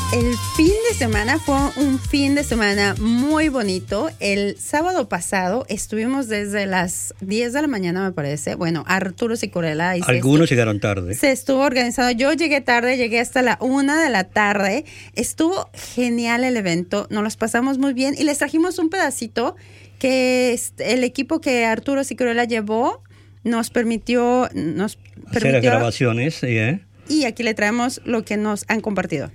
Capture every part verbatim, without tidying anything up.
El fin de semana fue un fin de semana muy bonito. El sábado pasado estuvimos desde las diez de la mañana, me parece. Bueno, Arturo Sicurella. Y Algunos estu- llegaron tarde. Se estuvo organizando. Yo llegué tarde, llegué hasta la una de la tarde. Estuvo genial el evento. Nos los pasamos muy bien y les trajimos un pedacito que el equipo que Arturo Sicurella llevó nos permitió... Nos permitió hacer grabaciones, sí, ¿eh? Y aquí le traemos lo que nos han compartido.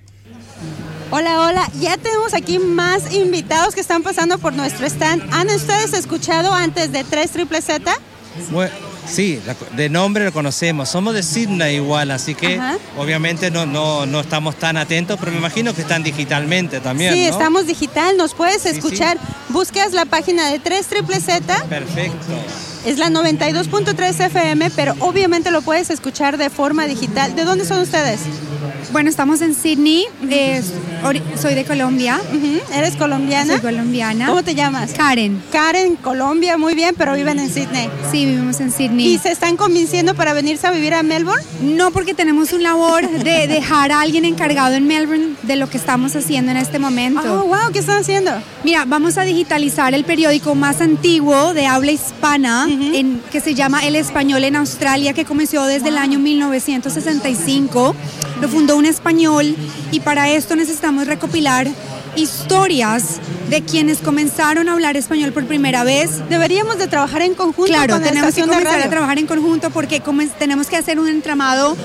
Hola, hola, ya tenemos aquí más invitados que están pasando por nuestro stand. ¿Han ustedes escuchado antes de tres Triple Z? Bueno, sí, de nombre lo conocemos. Somos de Sydney igual, así que Ajá. obviamente no, no, no estamos tan atentos, pero me imagino que están digitalmente también, Sí, ¿no? estamos digital, nos puedes sí, escuchar. Sí. Buscas la página de tres Triple Z. Perfecto. Es la noventa y dos punto tres F M, pero obviamente lo puedes escuchar de forma digital. ¿De dónde son ustedes? Bueno, estamos en Sydney, eh, soy de Colombia. Uh-huh. ¿Eres colombiana? Soy colombiana. ¿Cómo te llamas? Karen. Karen, Colombia, muy bien, pero viven en Sydney. Sí, vivimos en Sydney. ¿Y se están convenciendo para venirse a vivir a Melbourne? No, porque tenemos un labor de dejar a alguien encargado en Melbourne de lo que estamos haciendo en este momento. Oh, wow, ¿qué están haciendo? Mira, vamos a digitalizar el periódico más antiguo de habla hispana, uh-huh. en, que se llama El Español en Australia, que comenzó desde wow. el año mil novecientos sesenta y cinco. Lo fundó un español y para esto necesitamos recopilar historias de quienes comenzaron a hablar español por primera vez. Deberíamos de trabajar en conjunto claro, con la tenemos que estación comenzar a trabajar en conjunto porque come- tenemos que hacer un entramado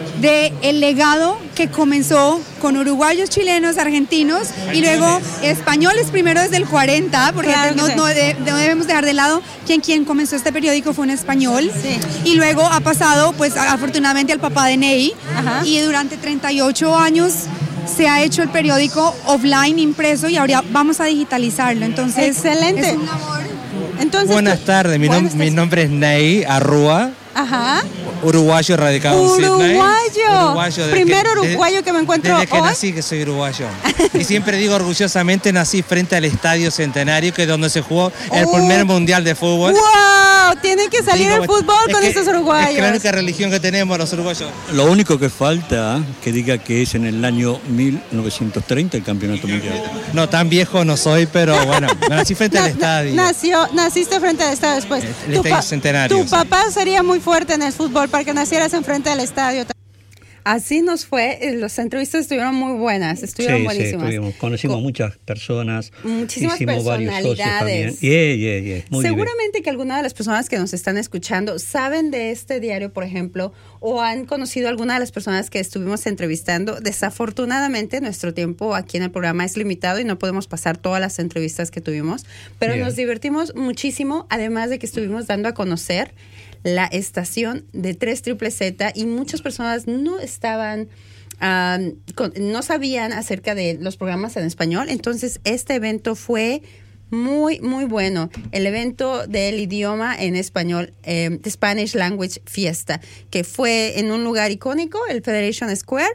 de el legado que comenzó con uruguayos, chilenos, argentinos y luego españoles primero desde el cuarenta, porque claro no, sí. no, de, no debemos dejar de lado quien quien comenzó este periódico fue un español sí. y luego ha pasado pues afortunadamente al papá de Ney. Ajá. Y durante treinta y ocho años se ha hecho el periódico offline impreso y ahora vamos a digitalizarlo, entonces excelente. Es un labor. Entonces, buenas tardes, mi, nom- mi nombre es Ney Arrua. Ajá. Uruguayo radicado en Sydney. Uruguayo. Uruguayo Primero que, uruguayo desde, que me encuentro desde que hoy. nací que soy uruguayo. Y siempre digo orgullosamente nací frente al Estadio Centenario, que es donde se jugó el oh. primer mundial de fútbol. ¡Wow! Tiene que salir digo, el fútbol con que, estos uruguayos. Es la única religión que tenemos los uruguayos. Lo único que falta que diga que es en el año mil novecientos treinta el campeonato mundial. No, tan viejo no soy, pero bueno, nací frente na, al estadio. Nació, naciste frente al estadio después. El, el Estadio pa- Centenario. Tu sí. papá sería muy fuerte en el fútbol para que nacieras enfrente del estadio. Así nos fue, las entrevistas estuvieron muy buenas, estuvieron sí, buenísimas. Sí, estuvimos, conocimos Con, muchas personas, muchísimas hicimos personalidades. varios socios también. Yeah, yeah, yeah. Muy Seguramente bien. que alguna de las personas que nos están escuchando saben de este diario, por ejemplo, o han conocido a alguna de las personas que estuvimos entrevistando. Desafortunadamente, nuestro tiempo aquí en el programa es limitado y no podemos pasar todas las entrevistas que tuvimos, pero yeah. nos divertimos muchísimo, además de que estuvimos dando a conocer la estación de tres Triple Z y muchas personas no estaban, um, con, no sabían acerca de los programas en español. Entonces este evento fue muy, muy bueno. El evento del idioma en español, eh, The Spanish Language Fiesta, que fue en un lugar icónico, el Federation Square.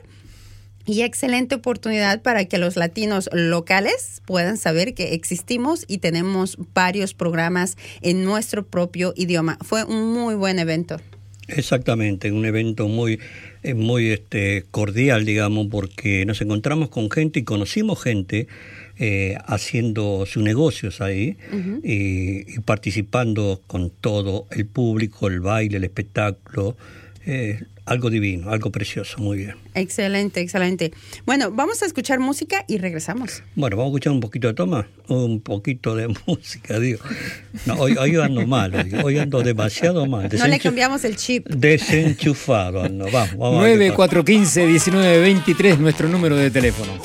Y excelente oportunidad para que los latinos locales puedan saber que existimos y tenemos varios programas en nuestro propio idioma. Fue un muy buen evento. Exactamente, un evento muy, muy este, cordial, digamos, porque nos encontramos con gente y conocimos gente eh, haciendo sus negocios ahí uh-huh. y, y participando con todo el público, el baile, el espectáculo. Eh, algo divino, algo precioso, muy bien. Excelente, excelente. Bueno, vamos a escuchar música y regresamos. Bueno, vamos a escuchar un poquito de toma, un poquito de música, digo. No, hoy, hoy ando mal, hoy, hoy ando demasiado mal. Desenchuf- no le cambiamos el chip. Desenchufado ando, vamos, vamos. nueve cuatro uno cinco, uno nueve dos tres, nuestro número de teléfono.